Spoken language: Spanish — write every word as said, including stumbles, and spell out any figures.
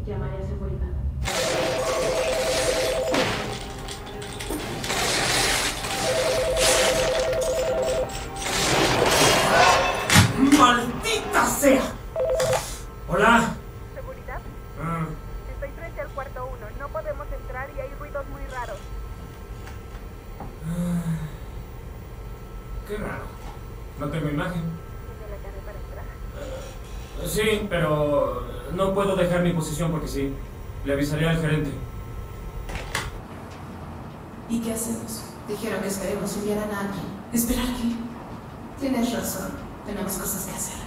Llamaré a seguridad. ¡Maldita sea! Hola. ¿Seguridad? Ah. Estoy frente al cuarto uno. No podemos entrar y hay ruidos muy raros. Ah. Qué raro. No tengo imagen. ¿Tiene la llave para entrar? Uh, sí, pero no puedo dejar mi posición porque sí. Le avisaré al gerente. ¿Y qué hacemos? Dijeron que esperemos si vieran a alguien. ¿Esperar qué? Tienes razón. Tenemos cosas que hacer.